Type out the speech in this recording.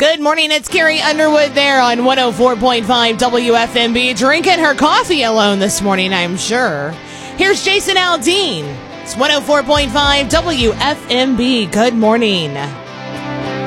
Good morning, it's Carrie Underwood there on 104.5 WFMB, drinking her coffee alone this morning, I'm sure. Here's Jason Aldean. It's 104.5 WFMB. Good morning.